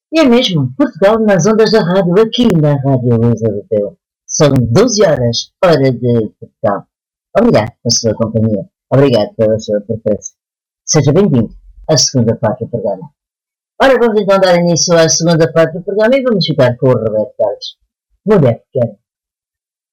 E é mesmo, Portugal nas ondas da rádio, aqui na Rádio Luís Europeu. São 12 horas, hora de Portugal. Obrigado pela sua companhia. Obrigado pela sua preferência. Seja bem-vindo à segunda parte do programa. Ora, vamos então dar início à segunda parte do programa e vamos ficar com o Roberto Carlos. Mulher pequena.